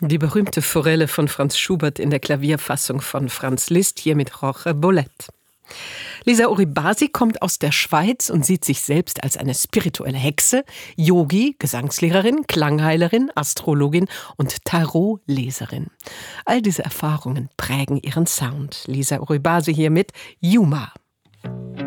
Die berühmte Forelle von Franz Schubert in der Klavierfassung von Franz Liszt, hier mit Jorge Bolet. Lisa Oribasi kommt aus der Schweiz und sieht sich selbst als eine spirituelle Hexe, Yogi, Gesangslehrerin, Klangheilerin, Astrologin und Tarotleserin. All diese Erfahrungen prägen ihren Sound. Lisa Oribasi hier mit Yuma.